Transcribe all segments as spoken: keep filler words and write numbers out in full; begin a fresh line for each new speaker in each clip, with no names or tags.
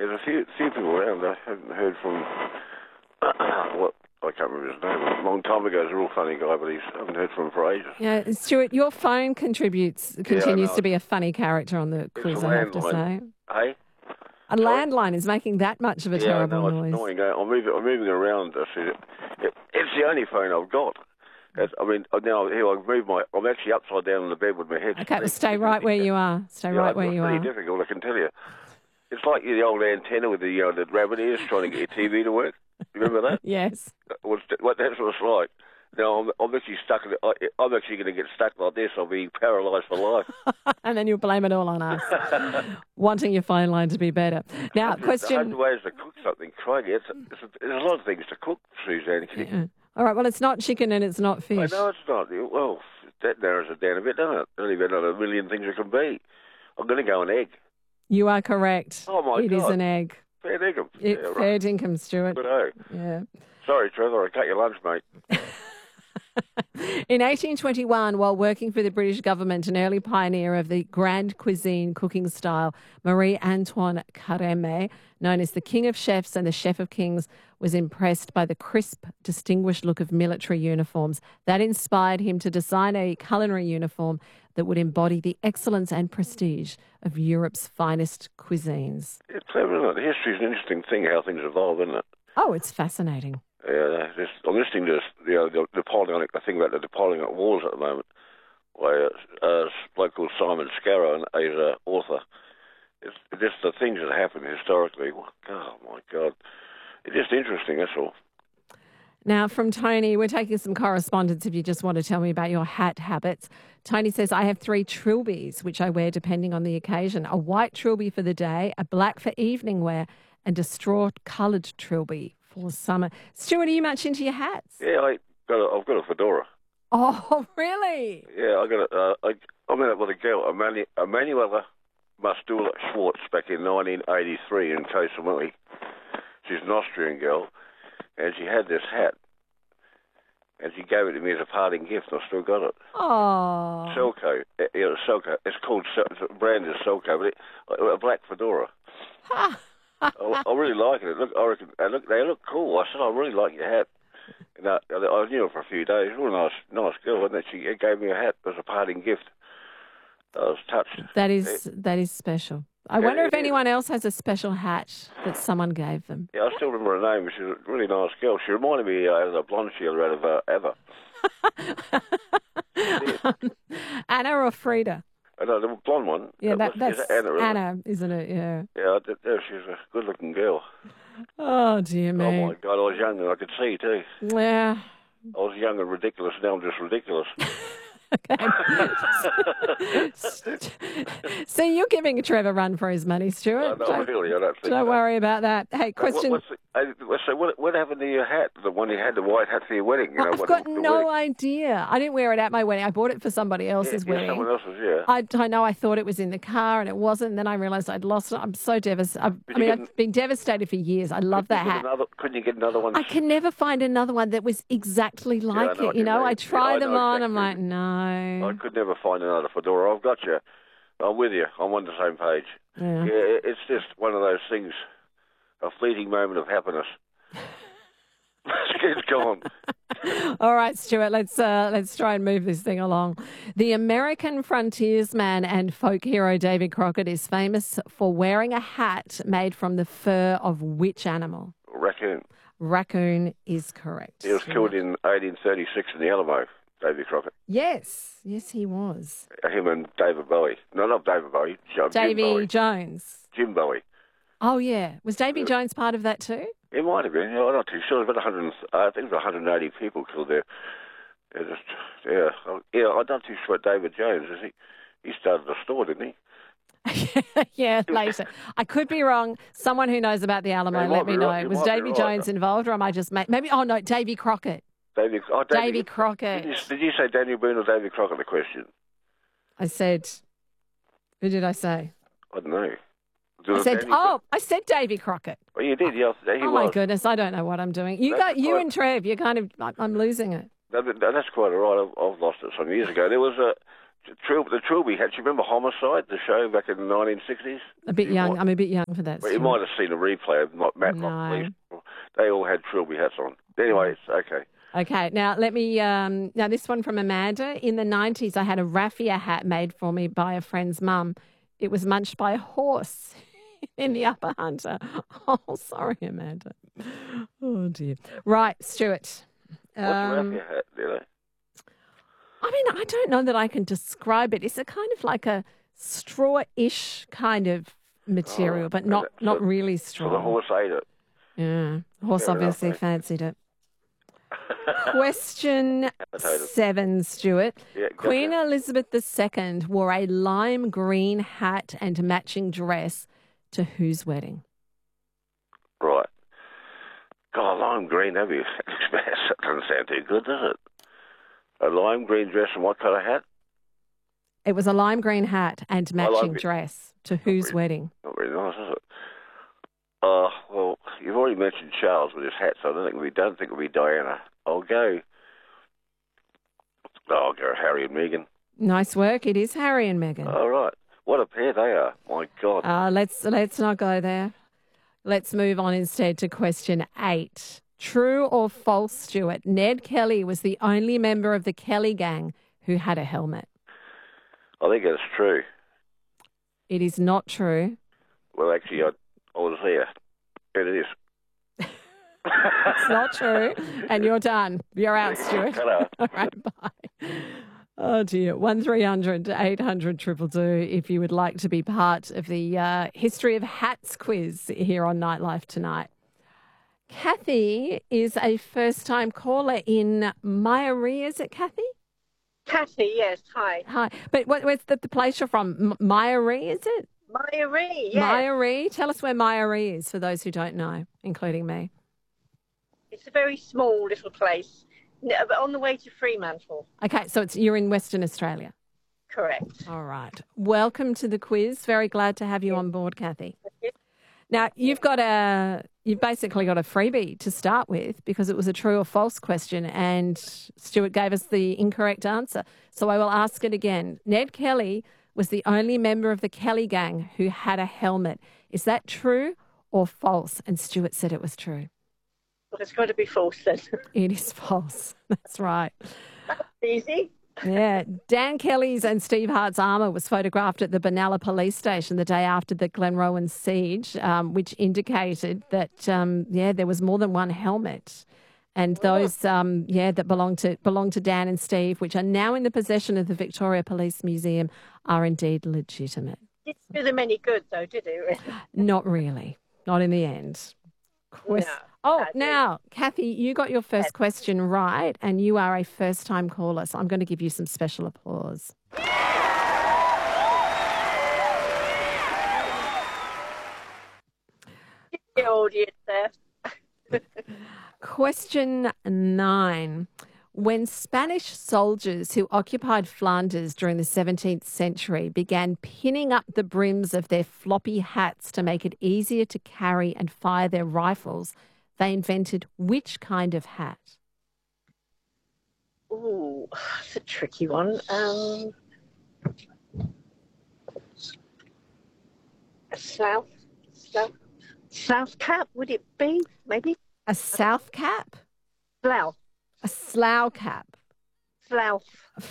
there's a few few people around. I haven't heard from what I can't remember his name. A long time ago, he's a real funny guy, but he's I haven't heard from him for ages.
Yeah, Stuart, your phone contributes continues
know.
to be a funny character on the quiz.
It's a
I have to say,
landline. Hey,
a landline is making that much of a
yeah,
terrible
I know,
noise.
it's annoying. I'm moving. I'm moving around. I see it. It, it's the only phone I've got. It's, I mean, now here I move my. I'm actually upside down on the bed with my head.
Okay, well, stay right where you are. Stay
yeah,
right where you
pretty
are.
Pretty difficult, I can tell you. It's like the old antenna with the uh, the rabbit ears trying to get your T V to work. Remember that?
Yes.
What that's what it's like. Now I'm, I'm actually stuck. In it. I, I'm actually going to get stuck like this. I'll be paralysed for life.
And then you'll blame it all on us, wanting your phone line to be better. Now, question.
I have ways to cook something. Crikey, it's, it's, there's a lot of things to cook, Suzanne.
Yeah. All right. Well, it's not chicken and it's not fish.
I know it's not. Well, that narrows it down a bit, doesn't it? There's only about a million things it can be. I'm going to go an egg.
You are correct.
Oh my
it
God!
It is an egg.
Fair dinkum.
It,
yeah, right.
Fair dinkum, Stuart.
Good oh.
Yeah.
Sorry, Trevor. I cut your lunch, mate.
In eighteen twenty-one, while working for the British government, an early pioneer of the grande cuisine cooking style, Marie-Antoine Carême, known as the King of Chefs and the Chef of Kings, was impressed by the crisp, distinguished look of military uniforms. That inspired him to design a culinary uniform that would embody the excellence and prestige of Europe's finest cuisines.
It's clever, isn't it? History is an interesting thing, how things evolve, isn't it?
Oh, it's fascinating.
Yeah, just, I'm listening to you know, the Napoleonic, I think about the Napoleonic Wars at the moment, where uh, a bloke called Simon Scarrow, and he's an author. It's just the things that happen historically. Oh, my God. It's just interesting, that's all.
Now, from Tony, we're taking some correspondence if you just want to tell me about your hat habits. Tony says, I have three trilbies, which I wear depending on the occasion. A white trilby for the day, a black for evening wear, and a straw-coloured trilby for summer. Stuart, are you much into your hats?
Yeah, I got a, I've got a fedora.
Oh, really?
Yeah, I got a, uh, I, I met up with a girl, Emanu- Emanuela Mastula Schwartz, back in nineteen eighty-three in Koh Samui. She's an Austrian girl, and she had this hat, and she gave it to me as a parting gift, and I still got it.
Oh.
Selco. Yeah, Selco. It's called, the brand is Selco, but it, a black fedora. I, I really like it. Look, I reckon, and look, they look cool. I said, I really like your hat. And I, I knew her for a few days. Real nice, nice girl, and then she gave me a hat as a parting gift. I was touched.
That is yeah. that is special. I
yeah,
wonder if
yeah.
anyone else has a special hat that someone gave them.
Yeah, I still remember her name. She's a really nice girl. She reminded me uh, of a blonde shearer out of uh, Ava.
um, Anna or Frida?
Uh, no, the blonde one.
Yeah, that,
was,
that's
is Anna, isn't
Anna,
it?
isn't it? Yeah.
Yeah, yeah, she's a good-looking girl.
Oh, dear me.
Oh, my God, I was young and I could see, too.
Yeah.
I was young and ridiculous. Now I'm just ridiculous.
Okay. So you're giving Trevor a run for his money, Stuart.
No, no, really, I don't think
Don't
so.
worry about that. Hey, question.
Uh, what, what's the, uh, so what, what happened to your hat? The one you had, the white hat for your wedding? You know,
I've
what,
got
the
no
wedding?
idea. I didn't wear it at my wedding. I bought it for somebody else's
yeah, yeah,
wedding.
someone else's, yeah.
I, I know I thought it was in the car and it wasn't. And then I realised I'd lost it. I'm so devastated. I've, I mean,
get,
I've been devastated for years. I love that hat.
Another, couldn't you get another one?
I can never find another one that was exactly like
yeah, I know
it. You
you
know,
mean.
I try
yeah, I
them
know
on.
exactly.
I'm like, no.
I could never find another fedora. I've got you. I'm with you. I'm on the same page.
Yeah.
Yeah, it's just one of those things, a fleeting moment of happiness. It's gone.
All right, Stuart, let's uh, let's try and move this thing along. The American frontiersman and folk hero Davy Crockett is famous for wearing a hat made from the fur of which animal?
Raccoon.
Raccoon is correct.
He was killed in eighteen thirty-six in the Alamo, Davy Crockett.
Yes, yes, he was.
Him and David Bowie. No, not David Bowie. Jim
Davy
Bowie.
Jones.
Jim Bowie.
Oh, yeah. Was Davy Jones part of that too?
It might have been. You know, I'm not too sure. There's about one hundred, I think it was one hundred eighty people killed there. Yeah, just, yeah. yeah, I'm not too sure about David Jones. Is he? He started a store, didn't he?
Yeah, later. I could be wrong. Someone who knows about the Alamo,
Yeah,
let me know.
right.
Was Davy
right.
Jones involved, or am I just ma- maybe? Oh no, Davy Crockett.
Davy, oh, Davy,
Davy Crockett.
Did you, did you say Daniel Boone or Davy Crockett? The question.
I said. Who did I say?
I don't know.
I said,
Daniel
oh, I said Davy Crockett.
Well, you did, yeah. He
oh
was.
my goodness, I don't know what I'm doing. You
That's
got you
quite-
and Trev. You're kind of. I'm losing it.
No, but that's quite all right. I've, I've lost it some years ago. There was a Trilby, the Trilby hat. Do you remember Homicide, the show back in the nineteen sixties?
A bit
you
young.
Might,
I'm a bit young for that.
Well, you might have seen a replay of Matt
No.
Lockley. They all had Trilby hats on. Anyway, it's okay.
Okay, now let me. Um, now this one from Amanda. In the nineties, I had a raffia hat made for me by a friend's mum. It was munched by a horse in the Upper Hunter. Oh, sorry, Amanda. Oh dear. Right, Stuart.
What's
Um,
a raffia hat? You know?
I mean, I don't know that I can describe it. It's a kind of like a straw-ish kind of material,
Oh,
but not,
so,
not really straw.
So the horse ate it.
Yeah, the horse
Fair
obviously
enough,
fancied it. Question seven, Stuart.
Yeah,
Queen
gotcha.
Elizabeth the Second wore a lime green hat and matching dress to whose wedding?
Right. God, lime green, that'd be, that doesn't sound too good, does it? A lime green dress and what colour hat?
It was a lime green hat and matching
it.
dress to whose
really-
wedding?
Not very nice, is it? Uh, well, you've already mentioned Charles with his hat, so I don't think we don't think it'll be Diana. I'll go. Oh, I'll go Harry and Meghan.
Nice work. It is Harry and Meghan.
All right. What a pair they are. My God.
Uh, let's let's not go there. Let's move on instead to question eight. True or false, Stuart? Ned Kelly was the only member of the Kelly gang who had a helmet.
I think it's true.
It is not true.
Well, actually, I, I was there. It is.
It's not true. And you're done. You're out, Stuart.
Ta-da.
All right, bye. Oh, dear. one three hundred eight hundred two two two if you would like to be part of the uh, History of Hats quiz here on Nightlife tonight. Kathy is a first-time caller in Myaree. Is it, Kathy?
Kathy, yes, hi.
Hi. But what, where's the, the place you're from? M- Myaree, is it?
Myaree, yes.
Myaree. Tell us where Myaree is for those who don't know, including me.
It's a very small little place, n- but on the way to Fremantle.
Okay, so it's you're in Western Australia.
Correct.
All right. Welcome to the quiz. Very glad to have you on board, Kathy. Now, you've got a you've basically got a freebie to start with because it was a true or false question and Stuart gave us the incorrect answer. So I will ask it again. Ned Kelly was the only member of the Kelly gang who had a helmet. Is that true or false? And Stuart said it was true.
Well, it's got to be false then.
It is false. That's right.
Easy.
Yeah. Dan Kelly's and Steve Hart's armour was photographed at the Benalla police station the day after the Glenrowan siege, um, which indicated that, um, yeah, there was more than one helmet. And those, um, yeah, that belong to belong to Dan and Steve, which are now in the possession of the Victoria Police Museum, are indeed legitimate.
Didn't do them any good, though, did it?
Not really. Not in the end. Quest-
No,
oh,
no, it
now, Kathy, you got your first question right, and you are a first-time caller, so I'm going to give you some special applause.
The audience there.
Question nine. When Spanish soldiers who occupied Flanders during the seventeenth century began pinning up the brims of their floppy hats to make it easier to carry and fire their rifles, they invented which kind of hat?
Ooh, that's a tricky one. Um, a South, South, South cap, would it be? Maybe?
A South cap?
Slough.
A slough cap?
Slough.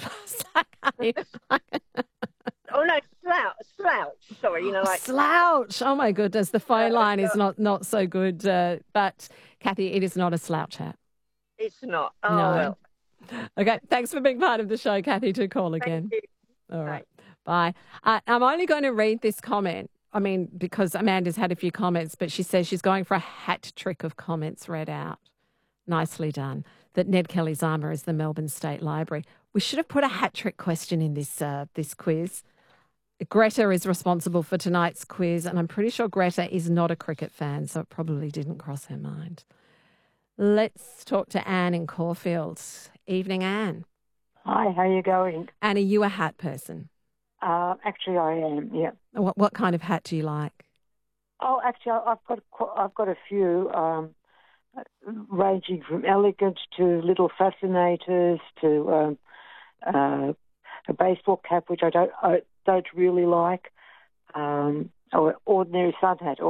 Oh, no, slouch. Slouch. Sorry, you know, like...
Slouch. Oh, my goodness. The phone line is not, not so good. Uh, but, Kathy, it is not a slouch hat.
It's not. Oh,
No.
well.
Okay. Thanks for being part of the show, Kathy. To call again.
Thank you.
All right. Bye. Uh, I'm only going to read this comment. I mean, because Amanda's had a few comments, but she says she's going for a hat trick of comments read out. Nicely done. That Ned Kelly's armour is the Melbourne State Library. We should have put a hat trick question in this uh, this quiz. Greta is responsible for tonight's quiz, and I'm pretty sure Greta is not a cricket fan, so it probably didn't cross her mind. Let's talk to Anne in Caulfield. Evening, Anne.
Hi, how are you going?
Anne, are you a hat person?
Uh, actually, I am. Yeah.
What what kind of hat do you like?
Oh, actually, I've got qu- I've got a few, um, ranging from elegant to little fascinators to um, uh, a baseball cap, which I don't I don't really like, um, or ordinary sun hat.